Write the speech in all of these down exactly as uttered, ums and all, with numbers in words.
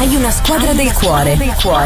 Hai una squadra del cuore.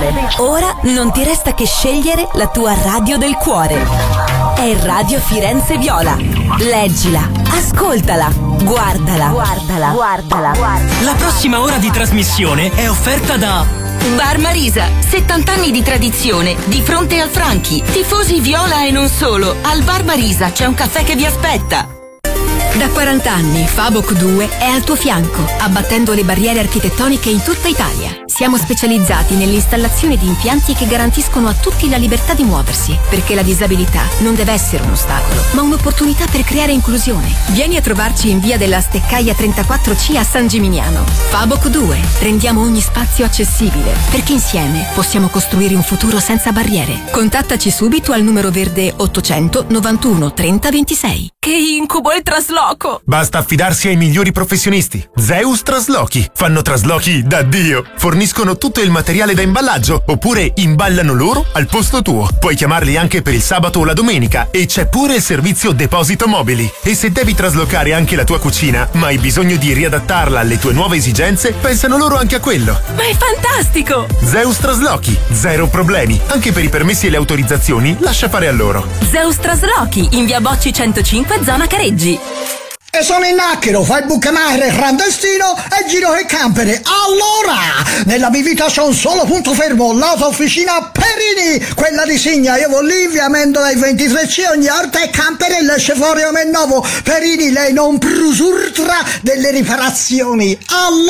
Ora non ti resta che scegliere la tua radio del cuore. È Radio Firenze Viola. Leggila, ascoltala, guardala, guardala, guardala, guardala. La prossima ora di trasmissione è offerta da Bar Marisa, settanta anni di tradizione, di fronte al Franchi. Tifosi viola e non solo. Al Bar Marisa c'è un caffè che vi aspetta. Da quaranta anni Faboc due è al tuo fianco, abbattendo le barriere architettoniche in tutta Italia. Siamo specializzati nell'installazione di impianti che garantiscono a tutti la libertà di muoversi, perché la disabilità non deve essere un ostacolo, ma un'opportunità per creare inclusione. Vieni a trovarci in via della Steccaia trentaquattro C a San Gimignano. Faboc due, rendiamo ogni spazio accessibile, perché insieme possiamo costruire un futuro senza barriere. Contattaci subito al numero verde ottocento novantuno trenta ventisei. Che incubo il trasloco! Basta affidarsi ai migliori professionisti. Zeus Traslochi. Fanno traslochi da Dio. Forniscono tutto il materiale da imballaggio, oppure imballano loro al posto tuo. Puoi chiamarli anche per il sabato o la domenica, e c'è pure il servizio deposito mobili. E se devi traslocare anche la tua cucina, ma hai bisogno di riadattarla alle tue nuove esigenze, pensano loro anche a quello. Ma è fantastico! Zeus Traslochi. Zero problemi. Anche per i permessi e le autorizzazioni, lascia fare a loro. Zeus Traslochi, in via Bocci centocinque, zona Careggi. E sono in Nacchero, fai il bucamare clandestino e giro il campere. Allora, nella mia vita c'è un solo punto fermo, l'auto-officina Perini, quella di Signa. Io vado lì in via Amendola ai ventitré C, ogni orta e campere e esce fuori a me nuovo. Perini, lei non prusurtra delle riparazioni.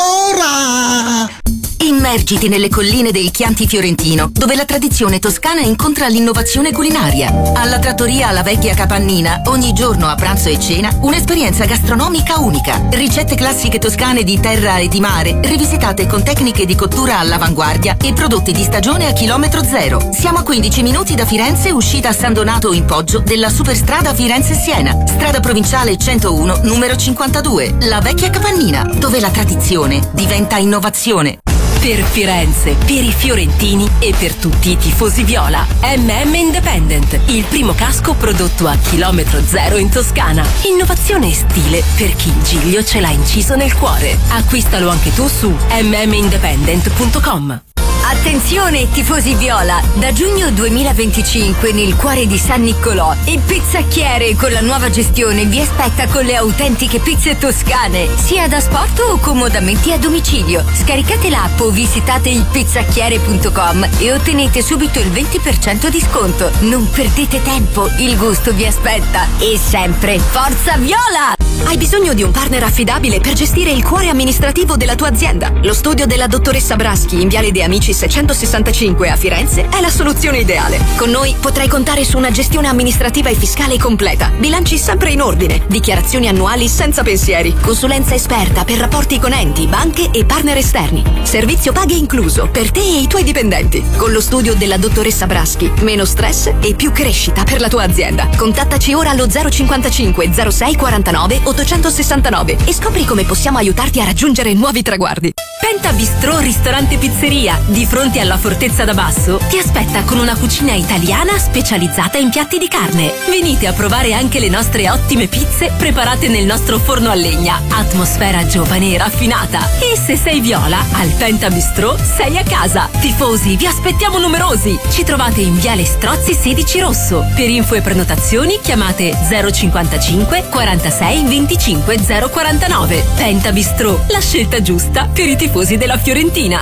Allora... Immergiti nelle colline del Chianti Fiorentino, dove la tradizione toscana incontra l'innovazione culinaria. Alla trattoria La Vecchia Capannina, ogni giorno a pranzo e cena, un'esperienza gastronomica unica. Ricette classiche toscane di terra e di mare, rivisitate con tecniche di cottura all'avanguardia e prodotti di stagione a chilometro zero. Siamo a quindici minuti da Firenze, uscita a San Donato in Poggio della superstrada Firenze-Siena, strada provinciale centouno, numero cinquantadue. La Vecchia Capannina, dove la tradizione diventa innovazione. Per Firenze, per i fiorentini e per tutti i tifosi viola. M M Independent, il primo casco prodotto a chilometro zero in Toscana. Innovazione e stile per chi il giglio ce l'ha inciso nel cuore. Acquistalo anche tu su m m independent punto com. Attenzione tifosi viola, da giugno duemilaventicinque nel cuore di San Niccolò il Pizzacchiere con la nuova gestione vi aspetta con le autentiche pizze toscane, sia da sport o comodamente a domicilio. Scaricate l'app o visitate il pizzacchiere punto com e ottenete subito il venti per cento di sconto. Non perdete tempo, il gusto vi aspetta. E sempre Forza Viola! Hai bisogno di un partner affidabile per gestire il cuore amministrativo della tua azienda? Lo studio della dottoressa Braschi in Viale De Amici seicentosessantacinque a Firenze è la soluzione ideale. Con noi potrai contare su una gestione amministrativa e fiscale completa, bilanci sempre in ordine, dichiarazioni annuali senza pensieri, consulenza esperta per rapporti con enti, banche e partner esterni, servizio paghe incluso per te e i tuoi dipendenti. Con lo studio della dottoressa Braschi, meno stress e più crescita per la tua azienda. Contattaci ora allo zero cinquantacinque zero sei quarantanove ottocentosessantanove e scopri come possiamo aiutarti a raggiungere nuovi traguardi. Penta Bistrò Ristorante Pizzeria, di fronte alla Fortezza da Basso, ti aspetta con una cucina italiana specializzata in piatti di carne. Venite a provare anche le nostre ottime pizze preparate nel nostro forno a legna. Atmosfera giovane e raffinata. E se sei viola, al Penta Bistrò sei a casa. Tifosi, vi aspettiamo numerosi. Ci trovate in Viale Strozzi sedici Rosso. Per info e prenotazioni chiamate zero cinquantacinque quarantasei venticinque zero quarantanove. Penta Bistrò, la scelta giusta per i tifosi della Fiorentina.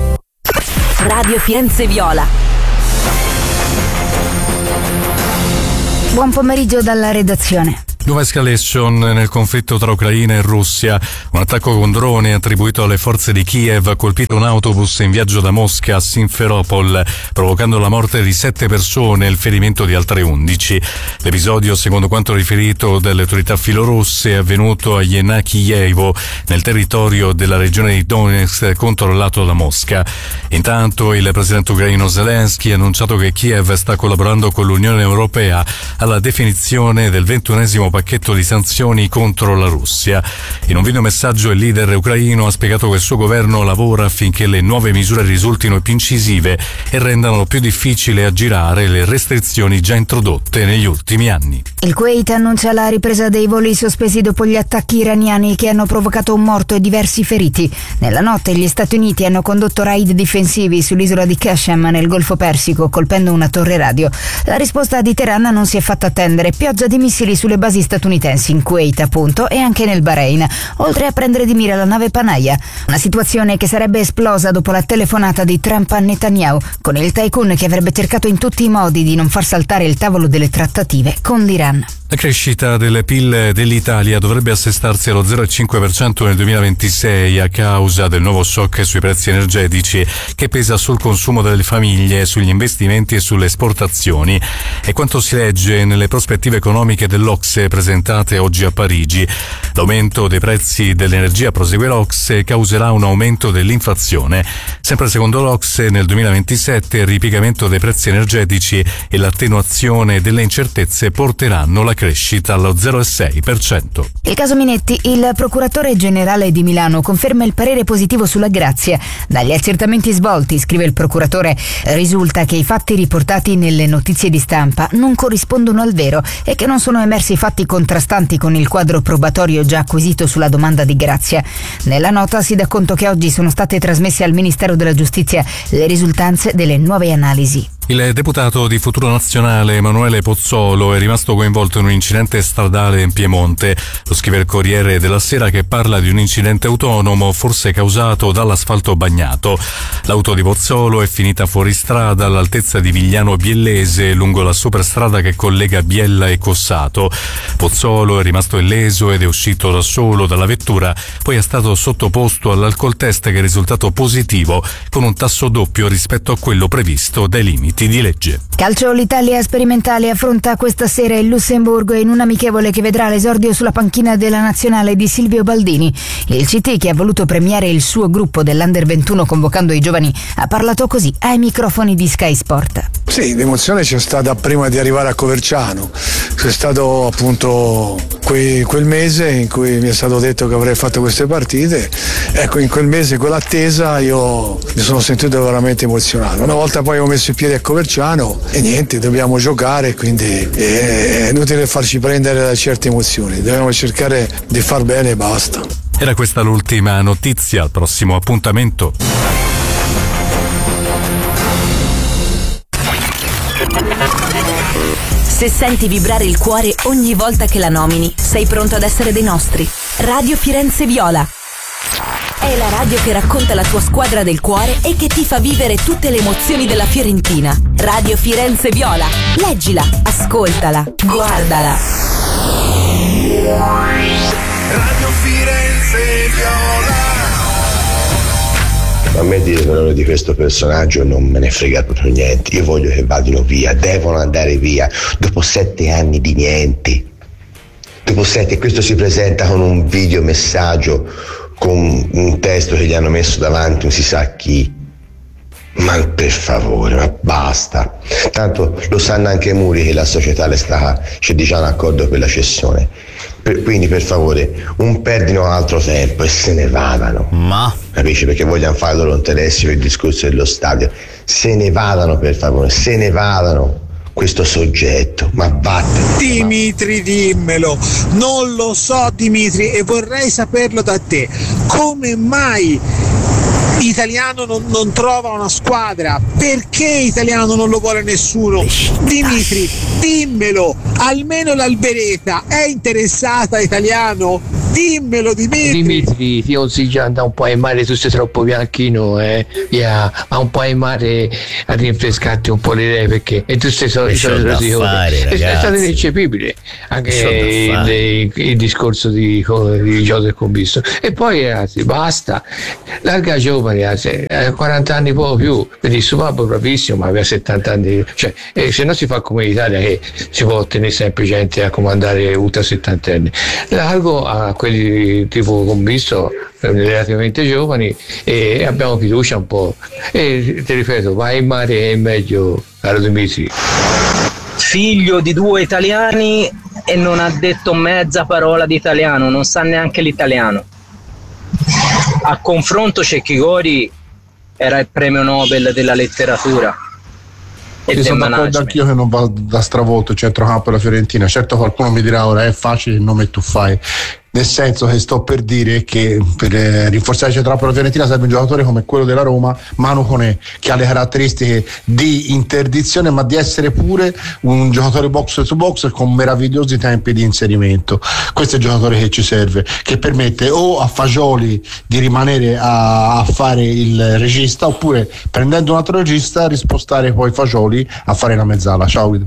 Radio Firenze Viola. Buon pomeriggio dalla redazione. Nuova escalation nel conflitto tra Ucraina e Russia. Un attacco con droni attribuito alle forze di Kiev ha colpito un autobus in viaggio da Mosca a Simferopol, provocando la morte di sette persone e il ferimento di altre undici. L'episodio, secondo quanto riferito dalle autorità filorusse, è avvenuto a Yenakiyevo, nel territorio della regione di Donetsk controllato da Mosca. Intanto il presidente ucraino Zelensky ha annunciato che Kiev sta collaborando con l'Unione Europea alla definizione del ventunesimo pacchetto di sanzioni contro la Russia. In un videomessaggio il leader ucraino ha spiegato che il suo governo lavora affinché le nuove misure risultino più incisive e rendano più difficile aggirare le restrizioni già introdotte negli ultimi anni. Il Kuwait annuncia la ripresa dei voli sospesi dopo gli attacchi iraniani che hanno provocato un morto e diversi feriti. Nella notte gli Stati Uniti hanno condotto raid difensivi sull'isola di Qashem nel Golfo Persico, colpendo una torre radio. La risposta di Teheran non si è fatta attendere: pioggia di missili sulle basi statunitensi in Kuwait, appunto, e anche nel Bahrain, oltre a prendere di mira la nave Panaya. Una situazione che sarebbe esplosa dopo la telefonata di Trump a Netanyahu, con il tycoon che avrebbe cercato in tutti i modi di non far saltare il tavolo delle trattative con l'Iran. La crescita delle P I L dell'Italia dovrebbe assestarsi allo zero virgola cinque per cento nel duemilaventisei a causa del nuovo shock sui prezzi energetici che pesa sul consumo delle famiglie, sugli investimenti e sulle esportazioni. È quanto si legge nelle prospettive economiche dell'Ocse presentate oggi a Parigi. L'aumento dei prezzi dell'energia, prosegue l'Ocse, causerà un aumento dell'inflazione. Sempre secondo l'Ocse, nel duemilaventisette il ripiegamento dei prezzi energetici e l'attenuazione delle incertezze porteranno la crescita allo zero virgola sei per cento. Il caso Minetti, il procuratore generale di Milano conferma il parere positivo sulla grazia. Dagli accertamenti svolti, scrive il procuratore, risulta che i fatti riportati nelle notizie di stampa non corrispondono al vero e che non sono emersi fatti contrastanti con il quadro probatorio già acquisito sulla domanda di grazia. Nella nota si dà conto che oggi sono state trasmesse al Ministero della Giustizia le risultanze delle nuove analisi. Il deputato di Futuro Nazionale Emanuele Pozzolo è rimasto coinvolto in un incidente stradale in Piemonte. Lo scrive il Corriere della Sera, che parla di un incidente autonomo forse causato dall'asfalto bagnato. L'auto di Pozzolo è finita fuori strada all'altezza di Vigliano Biellese, lungo la superstrada che collega Biella e Cossato. Pozzolo è rimasto illeso ed è uscito da solo dalla vettura, poi è stato sottoposto all'alcol test che è risultato positivo, con un tasso doppio rispetto a quello previsto dai limiti di legge. Calcio, l'Italia sperimentale affronta questa sera il Lussemburgo in un amichevole che vedrà l'esordio sulla panchina della nazionale di Silvio Baldini. Il C T, che ha voluto premiare il suo gruppo dell'Under ventuno convocando i giovani, ha parlato così ai microfoni di Sky Sport. Sì, l'emozione c'è stata prima di arrivare a Coverciano. C'è stato appunto quei, quel mese in cui mi è stato detto che avrei fatto queste partite. Ecco, in quel mese, quell'attesa, io mi sono sentito veramente emozionato. Una volta poi ho messo i piedi a Coverciano e niente, dobbiamo giocare, quindi è inutile farci prendere da certe emozioni, dobbiamo cercare di far bene e basta. Era questa l'ultima notizia, al prossimo appuntamento. Se senti vibrare il cuore ogni volta che la nomini, sei pronto ad essere dei nostri. Radio Firenze Viola. È la radio che racconta la tua squadra del cuore e che ti fa vivere tutte le emozioni della Fiorentina. Radio Firenze Viola. Leggila, ascoltala, guardala. Radio Firenze Viola. A me dire il nome di questo personaggio non me ne frega proprio niente. Io voglio che vadino via, devono andare via dopo sette anni di niente. Dopo sette, questo si presenta con un videomessaggio, con un testo che gli hanno messo davanti, non si sa chi. Ma per favore, ma basta. Tanto lo sanno anche i Muri che la società le sta, c'è già un accordo per la cessione. Per, quindi per favore, un perdino altro tempo e se ne vadano. Ma capisci? Perché vogliono fare loro interessi per il discorso dello stadio. Se ne vadano, per favore, se ne vadano. Questo soggetto, ma vattene. Dimitri, dimmelo. Non lo so, Dimitri, e vorrei saperlo da te. Come mai Italiano non, non trova una squadra? Perché Italiano non lo vuole nessuno? Dimitri, dimmelo. Almeno l'Albereta è interessata a Italiano? Dimmelo, Dimitri. Dimitri, ti consiglio andare un po' ai mare, tu sei troppo bianchino, eh. Yeah, ma un po' ai mare a rinfrescarti un po' le idee, perché e tu sei solo è stato ineccepibile anche il, il, il discorso di, di Joseph Combisto. E poi ragazzi, basta, larga giovane, ragazzi, quaranta anni poco più, quindi il suo babbo bravissimo, ma aveva settanta anni, cioè, eh, se no si fa come l'Italia, che si può ottenere sempre gente a comandare ultra settantenni. Largo a quelli tipo Combisto, relativamente giovani, e abbiamo fiducia un po'. E ti ripeto, vai in mare è meglio, caro Dimitri. Figlio di due italiani, e non ha detto mezza parola di italiano, non sa neanche l'italiano. A confronto Cecchigori era il premio Nobel della letteratura. E sono d'accordo anch'io che non va da stravolto il centrocampo della Fiorentina. Certo, qualcuno mi dirà ora è facile il nome tu fai, nel senso che sto per dire che per eh, rinforzare il centrocampo della Fiorentina serve un giocatore come quello della Roma, Manu Koné, che ha le caratteristiche di interdizione ma di essere pure un giocatore box to box con meravigliosi tempi di inserimento. Questo è il giocatore che ci serve, che permette o a Fagioli di rimanere a, a fare il regista, oppure prendendo un altro regista rispostare poi Fagioli a fare la mezzala. Ciao Guido.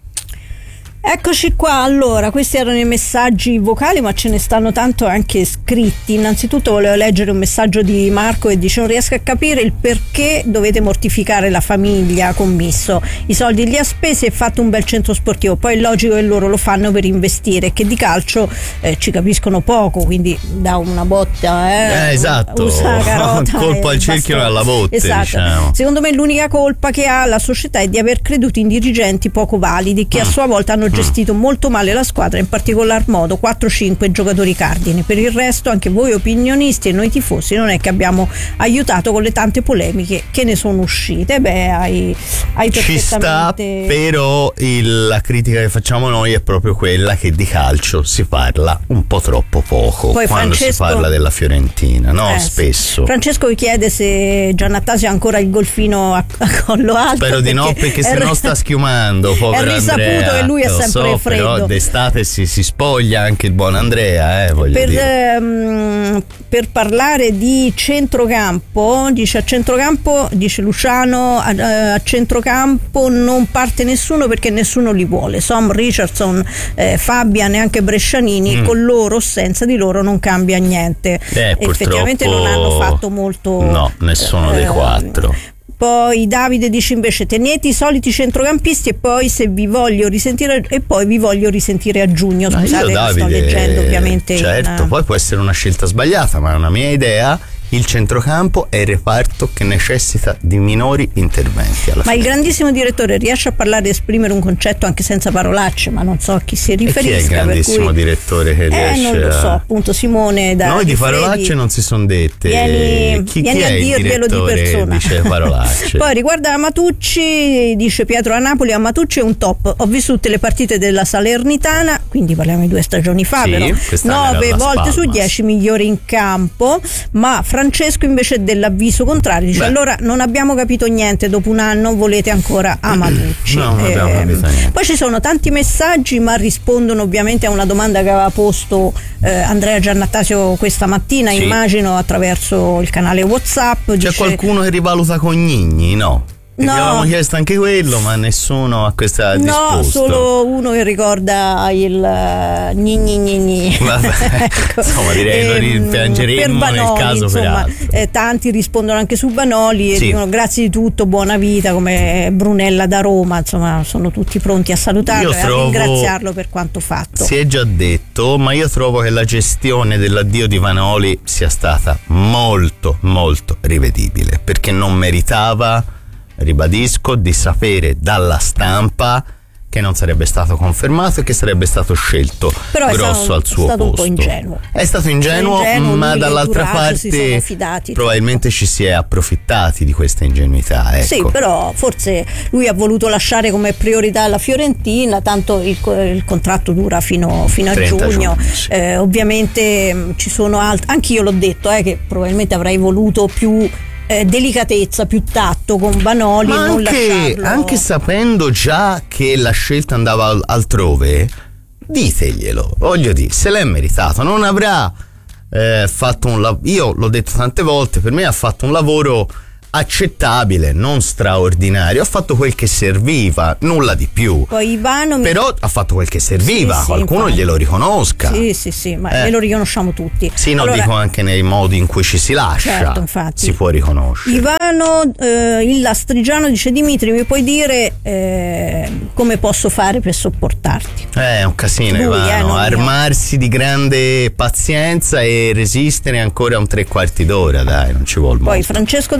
Eccoci qua, allora questi erano i messaggi vocali, ma ce ne stanno tanto anche scritti. Innanzitutto volevo leggere un messaggio di Marco che dice: non riesco a capire il perché dovete mortificare la famiglia, commisso, i soldi li ha spesi e fatto un bel centro sportivo, poi è logico che loro lo fanno per investire, che di calcio eh, ci capiscono poco, quindi da una botta eh, eh esatto, usa la carota, colpa al cerchio e alla botte, esatto. Diciamo. Secondo me l'unica colpa che ha la società è di aver creduto in dirigenti poco validi che a sua volta hanno gestito molto male la squadra, in particolar modo quattro cinque giocatori cardini. Per il resto anche voi opinionisti e noi tifosi non è che abbiamo aiutato con le tante polemiche che ne sono uscite. Beh, hai, hai ci sta, però il, la critica che facciamo noi è proprio quella che di calcio si parla un po' troppo poco. Poi quando Francesco, si parla della Fiorentina, no? Eh, Spesso Francesco vi chiede se Giannattasio ha ancora il golfino a, a collo alto. Spero di no, perché se no sta schiumando, povero Andrea. È risaputo che lui è sempre so, freddo. Però d'estate si, si spoglia anche il buon Andrea, eh, voglio per, dire. Ehm, per parlare di centrocampo, dice a centrocampo, dice Luciano, a, a centrocampo non parte nessuno perché nessuno li vuole. Som, Richardson, eh, Fabian e anche Brescianini, mm. con loro o senza di loro non cambia niente. Eh, effettivamente non hanno fatto molto. No, nessuno eh, dei quattro. Poi Davide dice invece: tenete i soliti centrocampisti e poi se vi voglio risentire e poi vi voglio risentire a giugno. Scusate, io, Davide, sto leggendo ovviamente. Certo, in... poi può essere una scelta sbagliata, ma è una mia idea. Il centrocampo è il reparto che necessita di minori interventi alla ma fine. Il grandissimo direttore riesce a parlare e esprimere un concetto anche senza parolacce, ma non so a chi si riferisca. E chi è il grandissimo per cui... direttore che eh, riesce non lo so, a... appunto Simone da noi di parolacce non si sono dette. Vieni, chi, vieni chi a è dirglielo di persona. Dice parolacce. Poi riguardo a Matucci, dice Pietro a Napoli: a Matucci è un top, ho visto tutte le partite della Salernitana, quindi parliamo di due stagioni fa, sì, però nove volte su dieci migliore in campo. Ma Francesco invece dell'avviso contrario, dice: beh, allora non abbiamo capito niente, dopo un anno volete ancora a Matucci. No, non abbiamo capito niente. Poi ci sono tanti messaggi, ma rispondono ovviamente a una domanda che aveva posto eh, Andrea Giannattasio questa mattina, sì, immagino attraverso il canale WhatsApp. C'è dice, qualcuno che rivaluta Cognigni? No. No. Avevamo chiesto anche quello, ma nessuno a questa disposto. No, solo uno che ricorda il uh, gni gni gni gni. Vabbè, ecco. Insomma, direi lo rimpiangeremmo Banoli, nel caso insomma, per eh, tanti rispondono anche su Banoli e sì, dicono grazie di tutto, buona vita, come Brunella da Roma, insomma sono tutti pronti a salutarlo io e trovo, a ringraziarlo per quanto fatto. Si è già detto, ma io trovo che la gestione dell'addio di Vanoli sia stata molto molto rivedibile, perché non meritava, ribadisco, di sapere dalla stampa che non sarebbe stato confermato e che sarebbe stato scelto però grosso stato, al suo è stato posto. Un po' ingenuo. È stato ingenuo, ingenuo ma dall'altra parte fidati, probabilmente ci si è approfittati di questa ingenuità. Ecco. Sì, però forse lui ha voluto lasciare come priorità la Fiorentina, tanto il, il contratto dura fino, fino a giugno. giugno sì. eh, ovviamente mh, ci sono altri, anche io l'ho detto eh, che probabilmente avrei voluto più Eh, delicatezza, più tatto con Vanoli, ma e non anche, lasciarlo. Anche sapendo già che la scelta andava altrove, diteglielo, voglio dire, se l'è meritato, non avrà eh, fatto un lavoro, io l'ho detto tante volte, per me ha fatto un lavoro accettabile, non straordinario, ha fatto quel che serviva, nulla di più. Poi Ivano mi... però ha fatto quel che serviva, sì, qualcuno sì, glielo riconosca. Sì, sì, sì, ma eh. lo riconosciamo tutti. Sì, no, allora, dico anche nei modi in cui ci si lascia, certo, infatti, si può riconoscere. Ivano eh, il Lastrigiano dice: Dimitri, mi puoi dire eh, come posso fare per sopportarti? Eh, è un casino, Lui, Ivano, eh, armarsi di grande pazienza e resistere ancora un tre quarti d'ora, dai, non ci vuole molto. Poi Francesco da Montra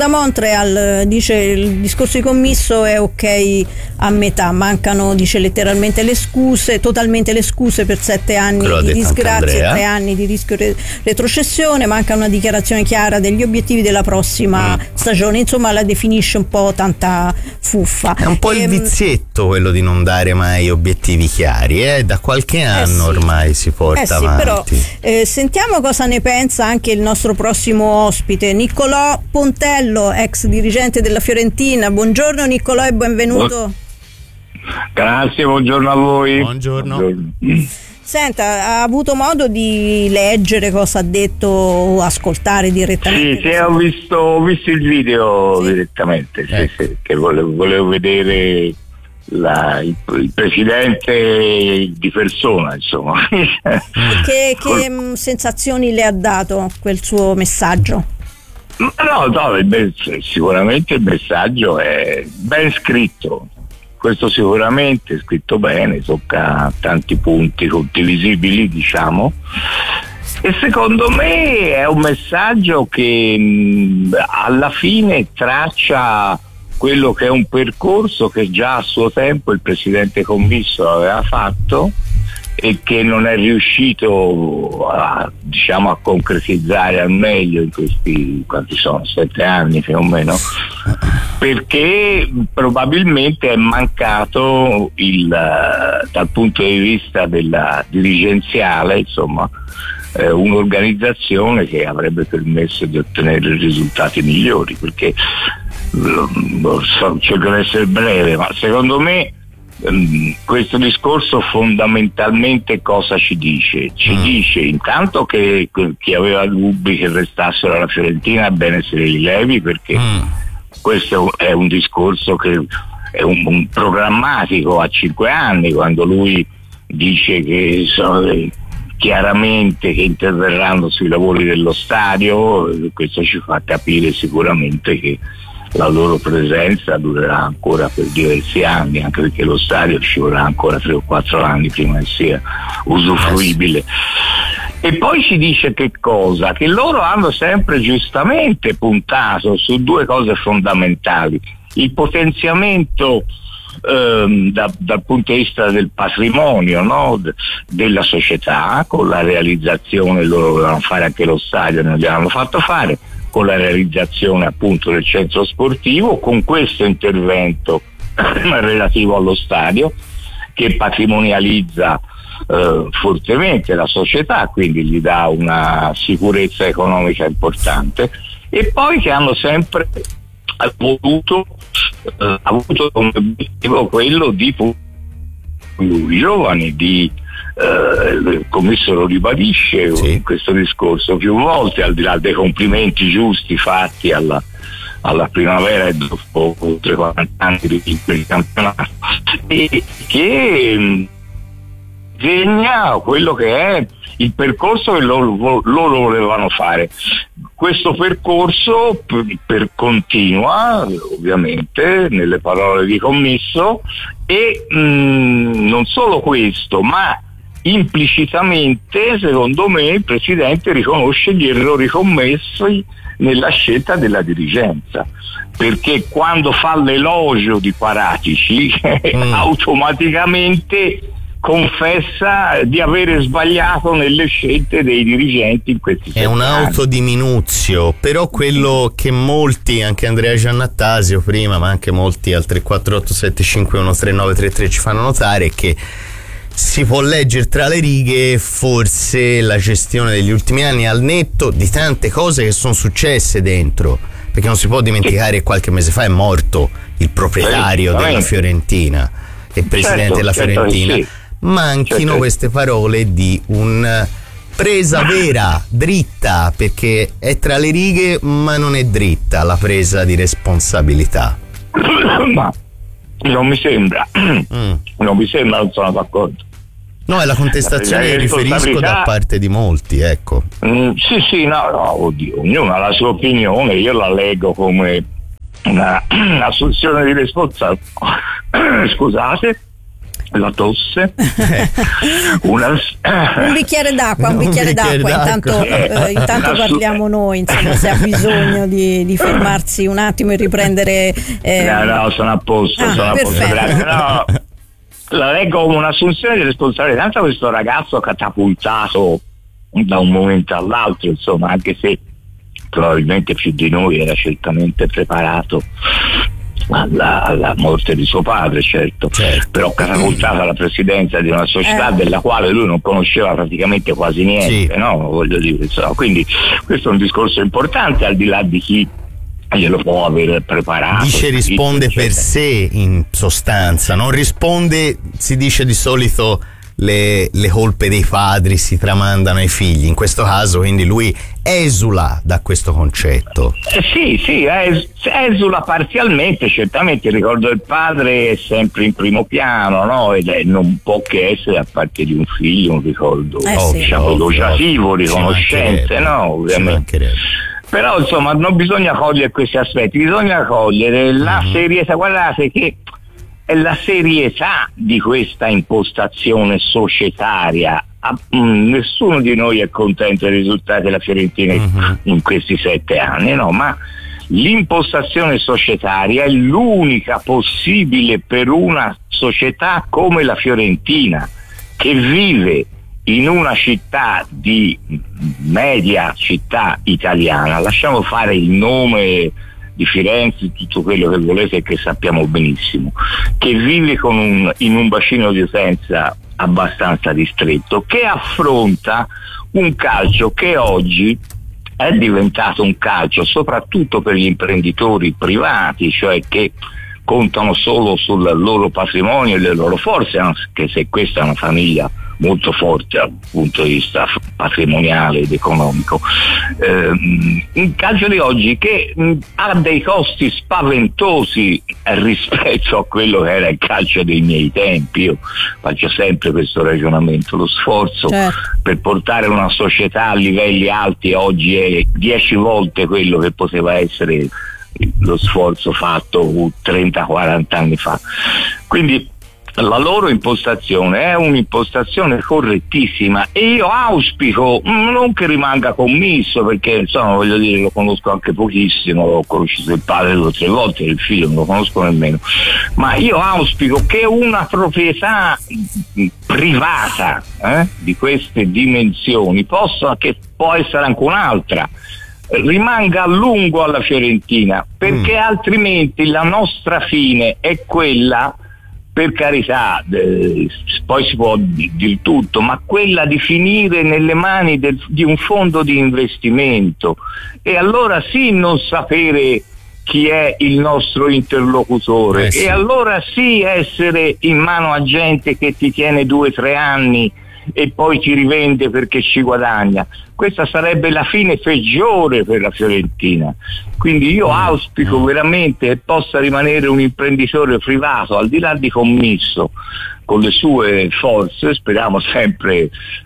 oltre al, dice, il discorso di commisso è ok a metà, mancano, dice letteralmente, le scuse, totalmente le scuse per sette anni di disgrazia e tre anni di rischio re- retrocessione, manca una dichiarazione chiara degli obiettivi della prossima mm. stagione, insomma la definisce un po' tanta fuffa. È un po' e, il vizietto quello di non dare mai obiettivi chiari, eh? Da qualche anno eh sì. ormai si porta eh sì, avanti. Però, eh, sentiamo cosa ne pensa anche il nostro prossimo ospite, Niccolò Pontello, ex dirigente della Fiorentina. Buongiorno Niccolò e benvenuto. Grazie, buongiorno a voi. Buongiorno. buongiorno. Senta, ha avuto modo di leggere cosa ha detto o ascoltare direttamente? Sì, sì, ho visto, ho visto il video sì? direttamente, sì, ecco. sì, che volevo, volevo vedere la, il, il presidente di persona, insomma. Che, che sensazioni le ha dato quel suo messaggio? No, no, il, sicuramente il messaggio è ben scritto. Questo sicuramente è scritto bene, tocca tanti punti condivisibili, diciamo, e secondo me è un messaggio che mh, alla fine traccia quello che è un percorso che già a suo tempo il presidente commisso aveva fatto e che non è riuscito a, diciamo, a concretizzare al meglio in questi, quanti sono, sette anni più o meno, perché probabilmente è mancato il, dal punto di vista della dirigenziale, insomma, eh, un'organizzazione che avrebbe permesso di ottenere risultati migliori, perché so, cerco di essere breve, ma secondo me questo discorso fondamentalmente cosa ci dice? Ci mm. dice intanto che chi aveva dubbi che restassero alla Fiorentina è bene se li levi, perché mm. questo è un discorso che è un, un programmatico a cinque anni, quando lui dice che so, chiaramente che interverranno sui lavori dello stadio. Questo ci fa capire sicuramente che la loro presenza durerà ancora per diversi anni, anche perché lo stadio ci vorrà ancora tre o quattro anni prima che sia usufruibile. E poi ci dice che cosa? Che loro hanno sempre giustamente puntato su due cose fondamentali: il potenziamento ehm, da, dal punto di vista del patrimonio, no? D- della società, con la realizzazione, loro volevano fare anche lo stadio, non gli hanno fatto fare, con la realizzazione appunto del centro sportivo, con questo intervento relativo allo stadio che patrimonializza eh, fortemente la società, quindi gli dà una sicurezza economica importante, e poi che hanno sempre voluto, eh, avuto come obiettivo quello di i giovani, di Uh, il commesso lo ribadisce sì. in questo discorso più volte, al di là dei complimenti giusti fatti alla, alla primavera e dopo oltre quaranta anni di campionato, e che segna quello che è il percorso che loro, loro volevano fare. Questo percorso per, per continua ovviamente nelle parole di commisso, e mh, non solo questo, ma implicitamente secondo me il presidente riconosce gli errori commessi nella scelta della dirigenza, perché quando fa l'elogio di Paratici mm. automaticamente confessa di avere sbagliato nelle scelte dei dirigenti in questi è un autodiminuzio, però quello che molti, anche Andrea Giannattasio prima, ma anche molti al tre quattro otto sette cinque uno tre nove tre tre ci fanno notare, è che si può leggere tra le righe forse la gestione degli ultimi anni, al netto di tante cose che sono successe dentro, perché non si può dimenticare che qualche mese fa è morto il proprietario della Fiorentina e presidente certo, della Fiorentina. Certo, sì. Manchino certo. queste parole di un presa vera, dritta, perché è tra le righe ma non è dritta la presa di responsabilità. Ma non mi sembra, mm. non mi sembra, non sono d'accordo. No, è la contestazione che riferisco da parte di molti, ecco. Mm, sì, sì, no, no, oddio, ognuno ha la sua opinione, io la leggo come una assunzione di responsabilità, scusate, la tosse, una, un bicchiere d'acqua, un bicchiere, un bicchiere d'acqua, d'acqua. Intanto, eh, intanto parliamo noi, insomma, se ha bisogno di, di fermarsi un attimo e riprendere. Eh... No, no, sono a posto, ah, sono a posto. No, la leggo come un'assunzione di responsabilità. Tanto questo ragazzo catapultato da un momento all'altro, insomma, anche se probabilmente più di noi era certamente preparato Alla, alla morte di suo padre, certo, certo. Però catapultata alla presidenza di una società eh. della quale lui non conosceva praticamente quasi niente, sì. no? Voglio dire, insomma. Quindi questo è un discorso importante, al di là di chi glielo può aver preparato. Dice risponde per sé, in sostanza, non risponde, si dice di solito le, le colpe dei padri si tramandano ai figli, in questo caso quindi lui esula da questo concetto. Eh sì, sì, es- esula parzialmente, certamente il ricordo del padre è sempre in primo piano, no? Ed è, non può che essere a parte di un figlio un ricordo eh sì. diciamo elogiativo, riconoscente, no? Ovviamente. Però insomma non bisogna cogliere questi aspetti, bisogna cogliere la mm-hmm. serietà. Guardate che è la serietà di questa impostazione societaria. Ah, mh, nessuno di noi è contento dei risultati della Fiorentina uh-huh. in questi sette anni, no? Ma l'impostazione societaria è l'unica possibile per una società come la Fiorentina, che vive in una città di media città italiana. Lasciamo fare il nome di Firenze, tutto quello che volete e che sappiamo benissimo, che vive con un, in un bacino di utenza abbastanza ristretto, che affronta un calcio che oggi è diventato un calcio soprattutto per gli imprenditori privati, cioè che contano solo sul loro patrimonio e le loro forze, anche se questa è una famiglia molto forte dal punto di vista patrimoniale ed economico. Eh, il calcio di oggi che mh, ha dei costi spaventosi rispetto a quello che era il calcio dei miei tempi. Io faccio sempre questo ragionamento, lo sforzo certo. per portare una società a livelli alti oggi è dieci volte quello che poteva essere lo sforzo fatto trenta quaranta anni fa. Quindi la loro impostazione è un'impostazione correttissima e io auspico non che rimanga commisso, perché insomma voglio dire, lo conosco anche pochissimo, ho conosciuto il padre due o tre volte, il figlio non lo conosco nemmeno, ma io auspico che una proprietà privata eh, di queste dimensioni possa, che può essere anche un'altra, rimanga a lungo alla Fiorentina, perché mm. altrimenti la nostra fine è quella, per carità, eh, poi si può dire tutto, ma quella di finire nelle mani del, di un fondo di investimento, e allora sì non sapere chi è il nostro interlocutore, eh sì. e allora sì essere in mano a gente che ti tiene due o tre anni e poi ti rivende perché ci guadagna. Questa sarebbe la fine peggiore per la Fiorentina. Quindi io auspico veramente che possa rimanere un imprenditore privato, al di là di commisso, con le sue forze, speriamo sempre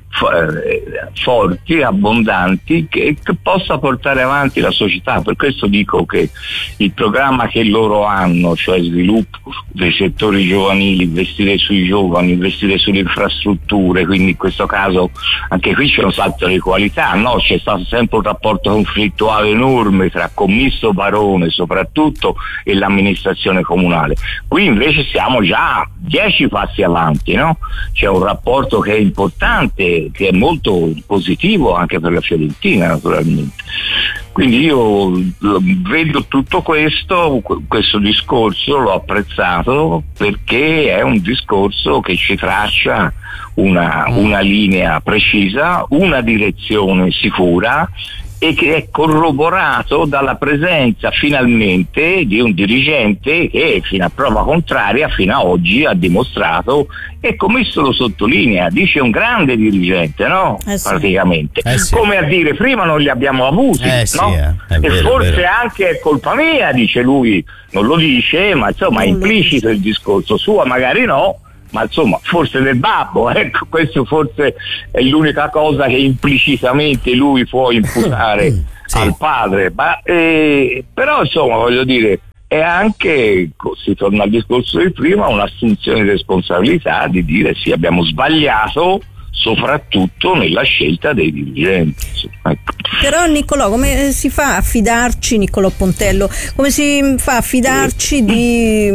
forti, abbondanti, che, che possa portare avanti la società. Per questo dico che il programma che loro hanno, cioè sviluppo dei settori giovanili, investire sui giovani, investire sulle infrastrutture, quindi in questo caso anche qui c'è un salto di qualità, no? C'è stato sempre un rapporto conflittuale enorme tra commisso barone soprattutto e l'amministrazione comunale. Qui invece siamo già dieci passi avanti, no? C'è un rapporto che è importante, che è molto positivo anche per la Fiorentina naturalmente. Quindi io vedo tutto questo, questo discorso l'ho apprezzato perché è un discorso che ci traccia una, una linea precisa, una direzione sicura, e che è corroborato dalla presenza finalmente di un dirigente che fino a prova contraria fino a oggi ha dimostrato, e Commisso lo sottolinea, dice un grande dirigente, no? Eh sì. Praticamente eh sì. Come a dire, prima non li abbiamo avuti, eh sì, no? eh. Vero, e forse anche è colpa mia, dice lui, non lo dice, ma insomma è implicito il discorso, sua magari no, ma insomma forse del babbo, ecco, questo forse è l'unica cosa che implicitamente lui può imputare sì. al padre, ma, eh, però insomma voglio dire, è è anche, si torna al discorso di prima, un'assunzione di responsabilità di dire sì, abbiamo sbagliato soprattutto nella scelta dei dirigenti. Ecco. Però Niccolò, come si fa a fidarci, Niccolò Pontello, come si fa a fidarci di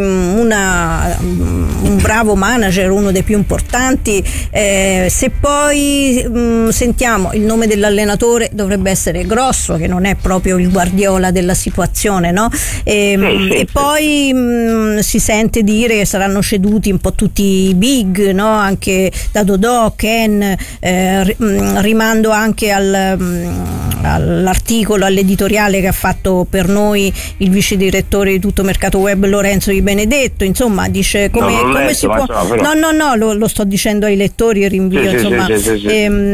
una, un bravo manager, uno dei più importanti, eh, se poi mh, sentiamo il nome dell'allenatore dovrebbe essere Grosso, che non è proprio il Guardiola della situazione, no? E, sì, sì, e sì. poi mh, si sente dire che saranno ceduti un po' tutti i big, no? Anche da Dodò, Ken, eh, rimando anche al, all'articolo, all'editoriale che ha fatto per noi il vice direttore di Tutto Mercato Web Lorenzo Di Benedetto, insomma dice come, come letto, si può so, no no no lo, lo sto dicendo ai lettori, rinvio sì, insomma sì, sì, sì,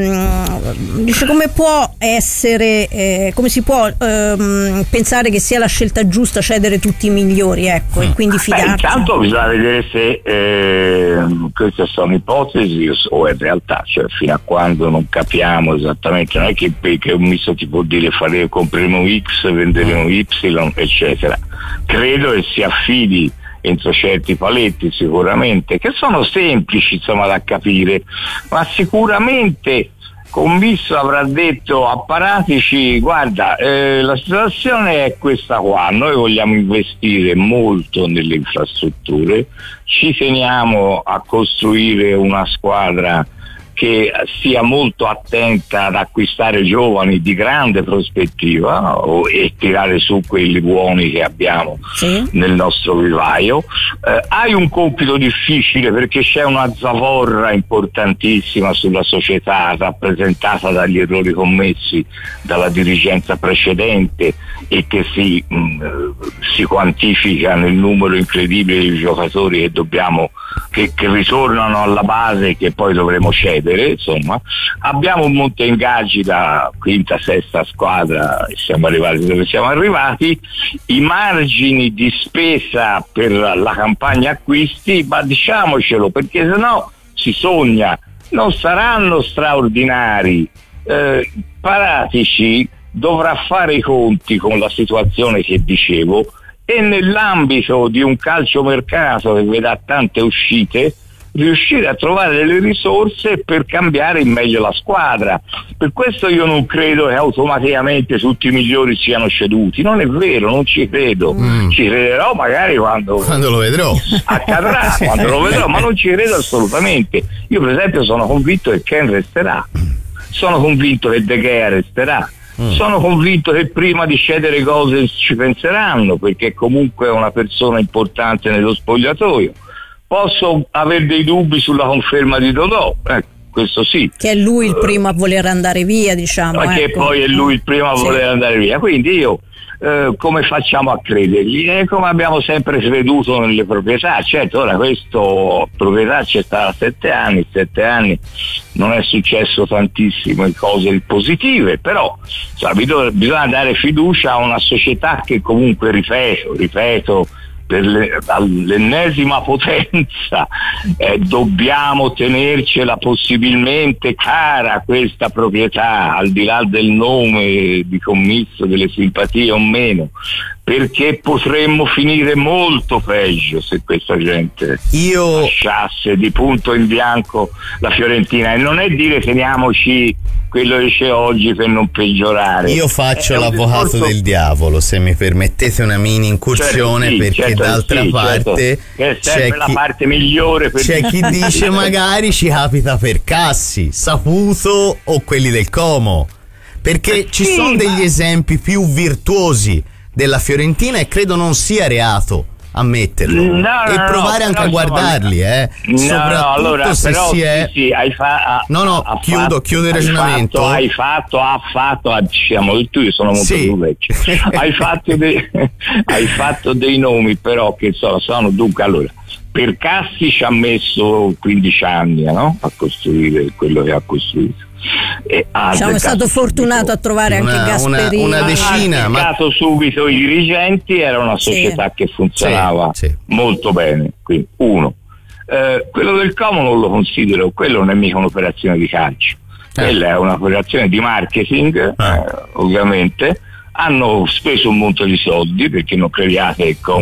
ehm, sì. Dice come può essere eh, come si può ehm, pensare che sia la scelta giusta cedere tutti i migliori, ecco, e quindi fidarci. Beh, intanto bisogna vedere se eh, queste sono ipotesi o è realtà, cioè fino a quando non capiamo esattamente, non è che, che un misto ti può dire fare, compreremo X, venderemo Y, eccetera. Credo che si affidi entro certi paletti sicuramente, che sono semplici insomma da capire, ma sicuramente Commisso avrà detto a Paratici: guarda, eh, la situazione è questa qua, noi vogliamo investire molto nelle infrastrutture, ci teniamo a costruire una squadra che sia molto attenta ad acquistare giovani di grande prospettiva o, e tirare su quelli buoni che abbiamo sì. nel nostro vivaio. Eh, hai un compito difficile perché c'è una zavorra importantissima sulla società, rappresentata dagli errori commessi dalla dirigenza precedente e che si, mh, si quantifica nel numero incredibile di giocatori che dobbiamo che, che ritornano alla base e che poi dovremo cedere. Insomma, abbiamo un monte ingaggi da quinta, sesta squadra e siamo arrivati dove siamo arrivati. I margini di spesa per la campagna acquisti, ma diciamocelo, perché sennò si sogna, non saranno straordinari. Eh, Paratici dovrà fare i conti con la situazione che dicevo e nell'ambito di un calciomercato che veda tante uscite riuscire a trovare delle risorse per cambiare in meglio la squadra. Per questo io non credo che automaticamente tutti i migliori siano ceduti, non è vero, non ci credo, mm. ci crederò magari quando, quando lo vedrò accadrà, quando lo vedrò, ma non ci credo assolutamente. Io per esempio sono convinto che Ken resterà, sono convinto che De Gea resterà, Mm. sono convinto che prima di cedere cose ci penseranno, perché comunque è una persona importante nello spogliatoio. Posso avere dei dubbi sulla conferma di Dodò, eh, questo sì. Che è lui il primo a voler andare via, diciamo. Perché ecco. poi è lui il primo a sì. voler andare via. Quindi io eh, come facciamo a credergli? E come abbiamo sempre creduto nelle proprietà. Certo, ora questo proprietà c'è stata sette anni, sette anni non è successo tantissimo in cose positive, però cioè, bisogna dare fiducia a una società che comunque, ripeto, ripeto, per le, all'ennesima potenza eh, dobbiamo tenercela possibilmente cara questa proprietà, al di là del nome di Commisso, delle simpatie o meno, perché potremmo finire molto peggio se questa gente Io... lasciasse di punto in bianco la Fiorentina. E non è dire teniamoci quello che c'è oggi per non peggiorare. Io faccio è l'avvocato discorso... del diavolo, se mi permettete una mini incursione, certo, sì, perché certo, d'altra sì, parte certo, c'è la chi... parte migliore per c'è chi dice magari ci capita per Cassi, Saputo o quelli del Como, perché eh, ci sì, sono degli ma... esempi più virtuosi della Fiorentina e credo non sia reato ammetterlo no, no, e provare no, anche a guardarli eh. no, soprattutto no, allora, se però, si è sì, sì, hai fa- no no ha chiudo fatto, chiudo il ragionamento hai fatto ha fatto diciamo tu io sono molto sì. più vecchio hai fatto dei hai fatto dei nomi però che so, sono dunque allora per Cassi ci ha messo quindici anni no? a costruire quello che ha costruito. E diciamo è stato fortunato a trovare una, anche Gasperini, una, una decina, ha ma subito i dirigenti, era una società sì. che funzionava sì, sì. molto bene. Quindi uno, eh, quello del Como non lo considero, quello non è mica un'operazione di calcio, eh. quella è un'operazione di marketing, eh. Eh, ovviamente hanno speso un monte di soldi, perché non crediate che con